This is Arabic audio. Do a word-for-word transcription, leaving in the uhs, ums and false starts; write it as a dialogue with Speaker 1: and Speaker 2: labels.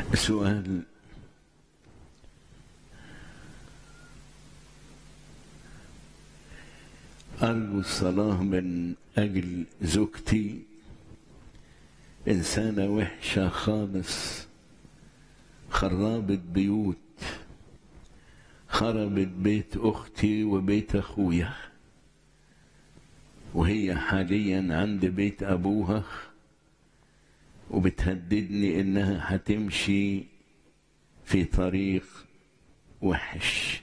Speaker 1: سؤال: أرجو الصلاة من أجل زوجتي، إنسانة وحشة خالص، خرابت بيوت، خربت بيت أختي وبيت أخويا، وهي حاليا عند بيت أبوها وبتهددني إنها هتمشي في طريق وحش.